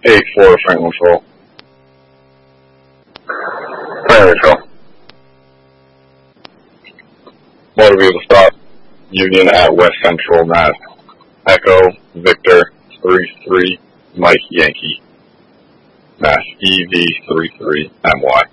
8-4 Franklin Patrol. Franklin Patrol. Motor vehicle stop. Union at West Central, Mass. Echo Victor 33 Mike Yankee. Mass EV 33 MY.